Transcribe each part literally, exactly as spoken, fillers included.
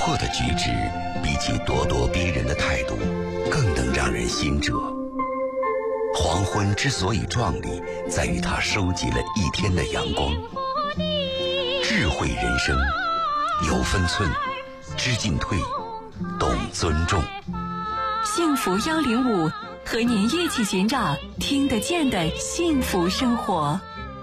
阔的举止，比起咄咄逼人的态度，更能让人心折。黄昏之所以壮丽，在于它收集了一天的阳光。智慧人生，有分寸，知进退，懂尊重。 幸福幺零五，和您一起寻找听得见的幸福生活。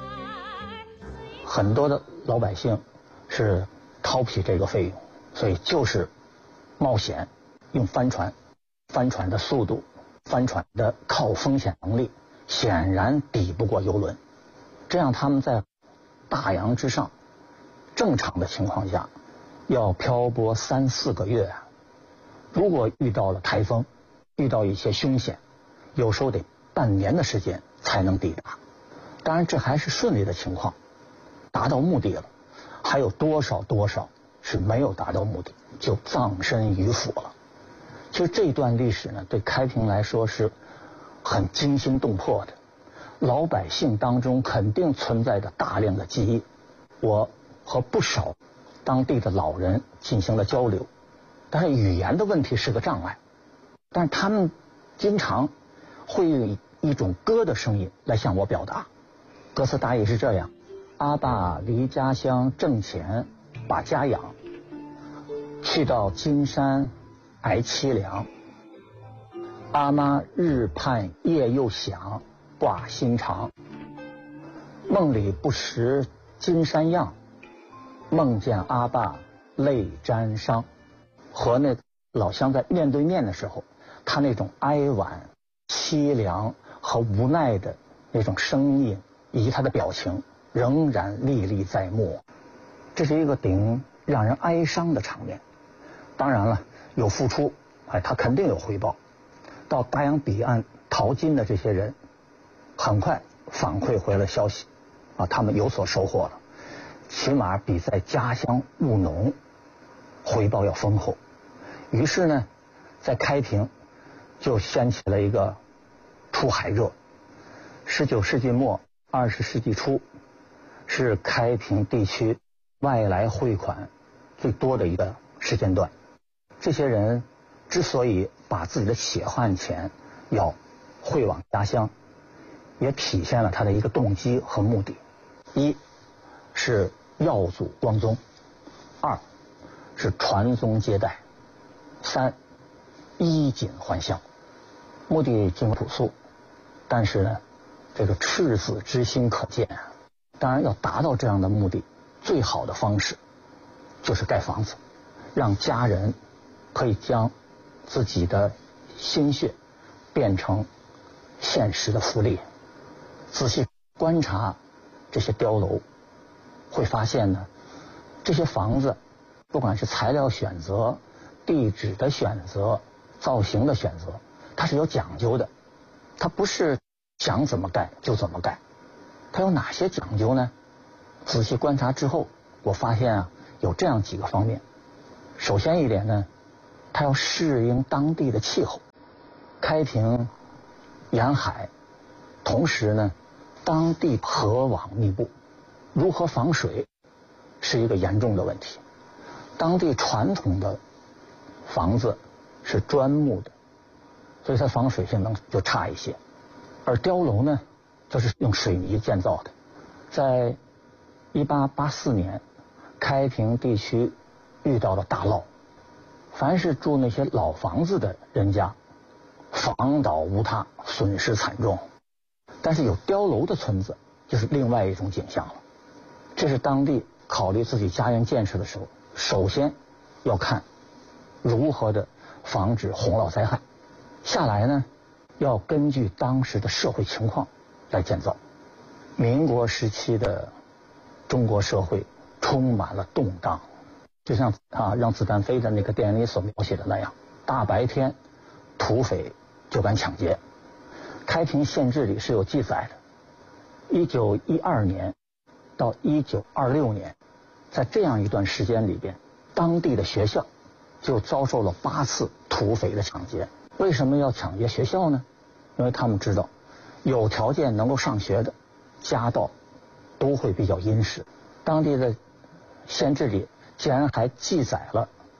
很多的老百姓是掏不起这个费用，所以就是冒险用帆船，帆船的速度，帆船的抗风险能力显然抵不过游轮。这样他们在大洋之上，正常的情况下要漂泊三四个月，如果遇到了台风，遇到一些凶险，有时候得半年的时间才能抵达。当然这还是顺利的情况，达到目的了，还有多少多少是没有达到目的，就葬身鱼腹了。其实这段历史呢，对开平来说是很惊心动魄的，老百姓当中肯定存在着大量的记忆。我和不少当地的老人进行了交流，但是语言的问题是个障碍，但是他们经常会用一种歌的声音来向我表达。歌词大意是这样：阿爸离家乡挣钱把家养，去到金山挨凄凉，阿妈日盼夜又想挂心肠，梦里不识金山样，梦见阿爸泪沾裳。和那老乡在面对面的时候，他那种哀婉、凄凉和无奈的那种声音以及他的表情仍然历历在目。这是一个顶让人哀伤的场面。当然了，有付出，哎，他肯定有回报。到大洋彼岸淘金的这些人，很快反馈回了消息，啊，他们有所收获了，起码比在家乡务农回报要丰厚。于是呢，在开平就掀起了一个出海热。十九世纪末二十世纪初是开平地区外来汇款最多的一个时间段。这些人之所以把自己的血汗钱要汇往家乡，也体现了他的一个动机和目的：一是耀祖光宗，二是传宗接代，三衣锦还乡。目的尽朴素，但是呢，这个赤子之心可见啊。当然要达到这样的目的，最好的方式就是盖房子，让家人可以将自己的心血变成现实的福利。仔细观察这些碉楼，会发现呢，这些房子不管是材料选择、地址的选择、造型的选择，它是有讲究的，它不是想怎么盖就怎么盖。它有哪些讲究呢？仔细观察之后，我发现啊，有这样几个方面。首先一点呢，它要适应当地的气候。开平沿海，同时呢，当地河网密布，如何防水是一个严重的问题。当地传统的房子是砖木的，所以它防水性能就差一些。而碉楼呢，就是用水泥建造的。在一八八四年，开平地区遇到了大涝，凡是住那些老房子的人家，房倒屋塌，损失惨重。但是有碉楼的村子就是另外一种景象了。这是当地考虑自己家园建设的时候，首先要看如何的防止洪涝灾害，下来呢，要根据当时的社会情况来建造。民国时期的中国社会充满了动荡，就像啊让子弹飞的那个电影里所描写的那样，大白天土匪就敢抢劫。开平县志里是有记载的，一九一二年到一九二六年，在这样一段时间里边，当地的学校就遭受了八次土匪的抢劫。为什么要抢劫学校呢？因为他们知道，有条件能够上学的家道都会比较殷实。当地的县志里竟然还记载了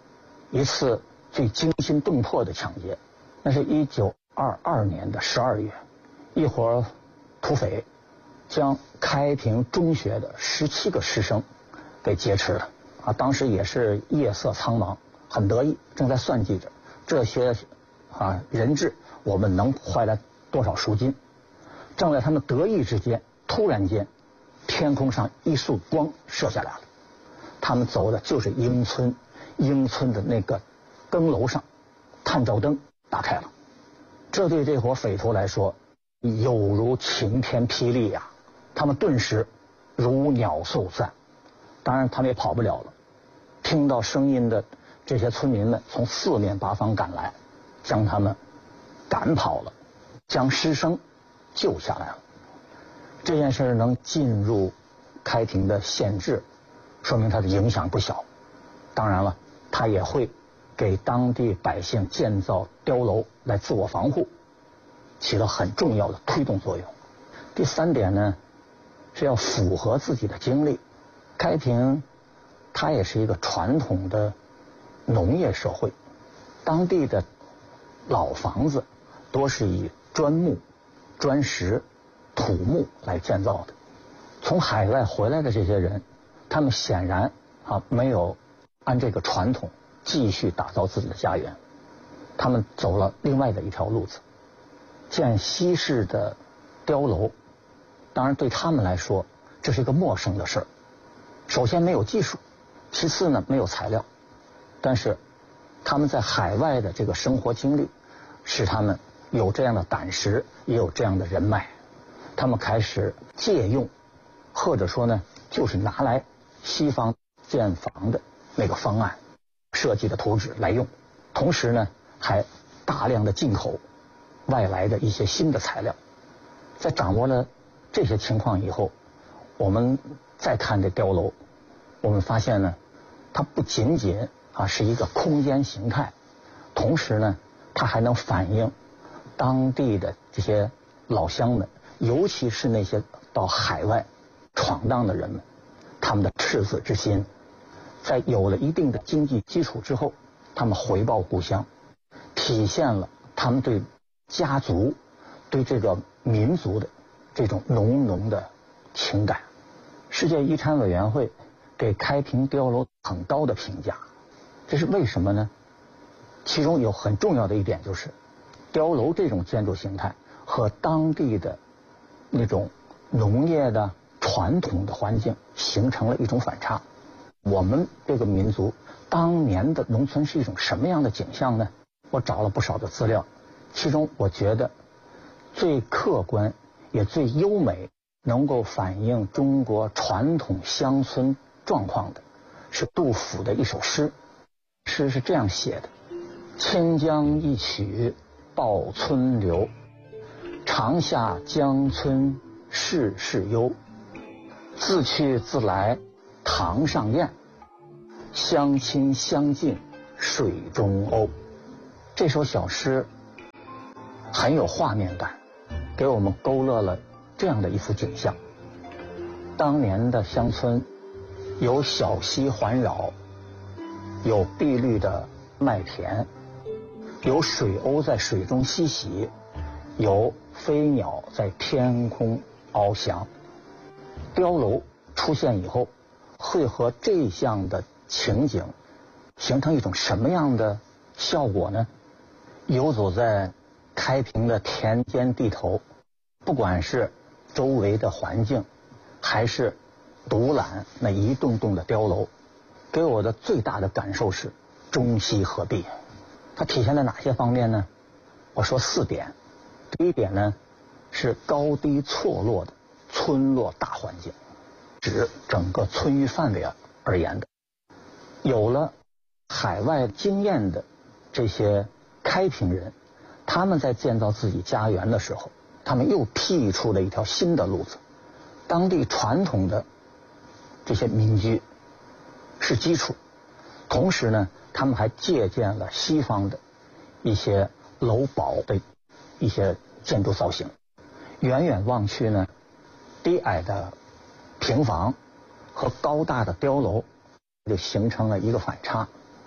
一次最惊心动魄的抢劫。那是一九二二年的十二月，一伙土匪将开平中学的十七个师生给劫持了。啊，当时也是夜色苍茫，很得意，正在算计着这些啊人质我们能换来多少赎金。正在他们得意之间，突然间天空上一束光射下来了，他们走的就是英村，英村的那个更楼上探照灯打开了，这对这伙匪徒来说有如晴天霹雳呀、啊！他们顿时如鸟兽散，当然他们也跑不了了。听到声音的这些村民们从四面八方赶来，将他们赶跑了，将师生救下来了。这件事能进入开平的县志，说明它的影响不小。当然了，它也会给当地百姓建造碉楼来自我防护，起了很重要的推动作用。第三点呢，是要符合自己的经历。开平它也是一个传统的农业社会，当地的老房子多是以砖木、砖石、土木来建造的。从海外回来的这些人，他们显然啊没有按这个传统继续打造自己的家园，他们走了另外的一条路子，建西式的碉楼。当然对他们来说这是一个陌生的事儿，首先没有技术，其次呢没有材料，但是他们在海外的这个生活经历使他们有这样的胆识，也有这样的人脉，他们开始借用，或者说呢就是拿来西方建房的那个方案设计的图纸来用，同时呢还大量的进口外来的一些新的材料。在掌握了这些情况以后，我们再看这碉楼，我们发现呢它不仅仅啊是一个空间形态，同时呢它还能反映当地的这些老乡们，尤其是那些到海外闯荡的人们，他们的赤子之心。在有了一定的经济基础之后，他们回报故乡，体现了他们对家族、对这个民族的这种浓浓的情感。世界遗产委员会给开平碉楼很高的评价，这是为什么呢？其中有很重要的一点就是，碉楼这种建筑形态和当地的那种农业的传统的环境形成了一种反差。我们这个民族当年的农村是一种什么样的景象呢？我找了不少的资料，其中我觉得最客观也最优美，能够反映中国传统乡村状况的是杜甫的一首诗。诗是这样写的：千江一曲报村流，长下江村事事幽。自去自来堂上燕，相亲相近水中鸥。这首小诗很有画面感，给我们勾勒了这样的一幅景象。当年的乡村有小溪环绕，有碧绿的麦田，有水鸥在水中嬉戏，有飞鸟在天空翱翔。碉楼出现以后，会和这项的情景形成一种什么样的效果呢？游走在开平的田间地头，不管是周围的环境，还是独揽那一栋栋的碉楼，给我的最大的感受是中西合璧。它体现在哪些方面呢？我说四点。第一点呢，是高低错落的村落大环境，指整个村域范围而言的。有了海外经验的这些开平人，他们在建造自己家园的时候，他们又辟出了一条新的路子。当地传统的这些民居是基础，同时呢他们还借鉴了西方的一些楼堡的一些建筑造型。远远望去呢，低矮的平房和高大的碉楼就形成了一个反差。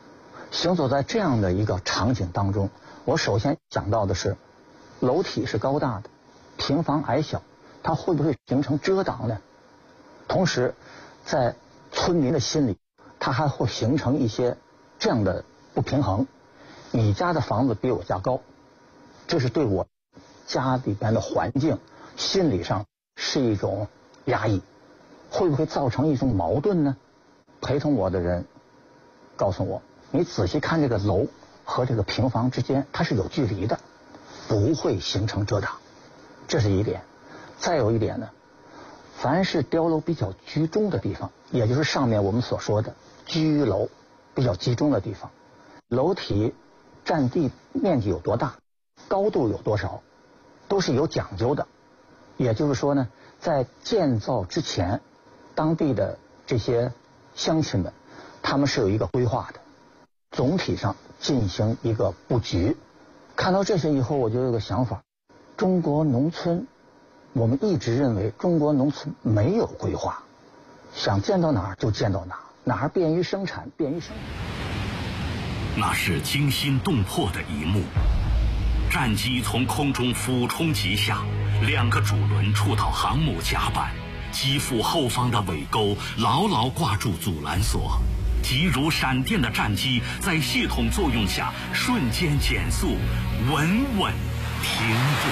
行走在这样的一个场景当中，我首先想到的是，楼体是高大的，平房矮小，它会不会形成遮挡呢？同时，在村民的心里，它还会形成一些这样的不平衡。你家的房子比我家高，这是对我家里边的环境心理上是一种压抑，会不会造成一种矛盾呢？陪同我的人告诉我，你仔细看这个楼和这个平房之间它是有距离的，不会形成遮挡，这是一点。再有一点呢，凡是碉楼比较居中的地方，也就是上面我们所说的居楼比较集中的地方，楼体占地面积有多大，高度有多少，都是有讲究的。也就是说呢，在建造之前，当地的这些乡亲们，他们是有一个规划的，总体上进行一个布局。看到这些以后，我就有个想法，中国农村，我们一直认为中国农村没有规划，想建到哪儿就建到哪儿，哪儿便于生产便于生产。 那是惊心动魄的一幕，战机从空中俯冲急下，两个主轮触到航母甲板，机腹后方的尾钩牢牢挂住阻拦索，急如闪电的战机在系统作用下瞬间减速，稳稳停住。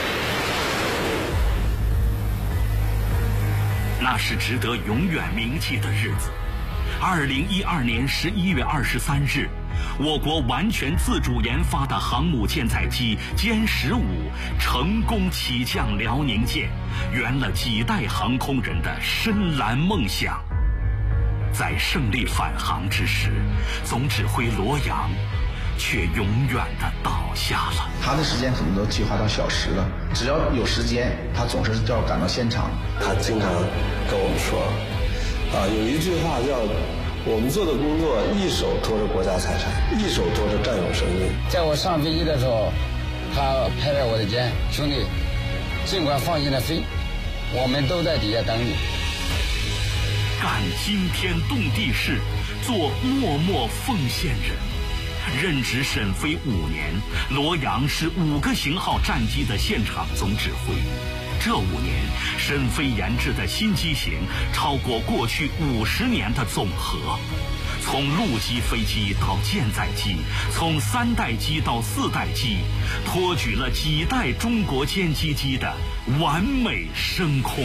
那是值得永远铭记的日子。二零一二年十一月二十三日，我国完全自主研发的航母舰载机歼十五成功起降辽宁舰，圆了几代航空人的深蓝梦想。在胜利返航之时，总指挥罗阳却永远的倒下了。 他的时间可能都计划到小时了，只要有时间，他总是要赶到现场。 他经常跟我们说，啊，有一句话叫我们做的工作一手托着国家财产，一手托着战友生命。 在我上飞机的时候，他拍拍我的肩，兄弟，尽管放心的飞，我们都在底下等你。 干惊天动地事，做默默奉献人。任职沈飞五年，罗阳是五个型号战机的现场总指挥。这五年，沈飞研制的新机型超过过去五十年的总和。从陆基飞机到舰载机，从三代机到四代机，托举了几代中国歼击机的完美升空。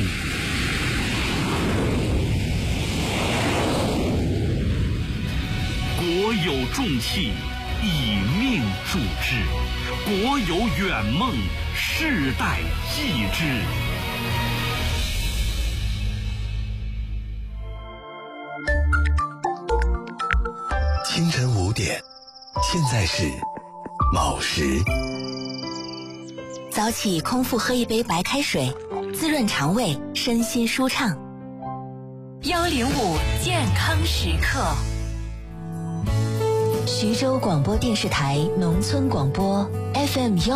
国有重器，以命铸之；国有远梦，世代继之。 清晨五点，现在是卯时。 早起空腹喝一杯白开水，滋润肠胃，身心舒畅。 幺零五健康时刻。 徐州广播电视台农村广播 F M 幺。